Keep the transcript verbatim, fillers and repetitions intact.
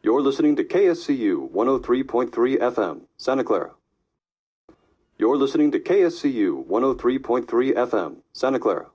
You're listening to K S C U one oh three point three F M, Santa Clara. You're listening to K S C U one oh three point three F M, Santa Clara.